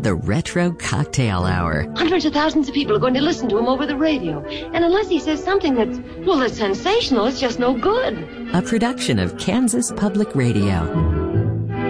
the Retro Cocktail Hour. Hundreds of thousands of people are going to listen to him over the radio. And unless he says something that's sensational, it's just no good. A production of Kansas Public Radio.